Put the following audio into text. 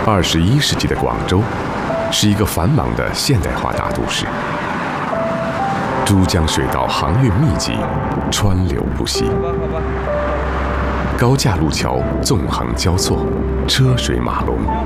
21世纪的广州是一个繁忙的现代化大都市，珠江水道航运密集，川流不息，高架路桥纵横交错，车水马龙。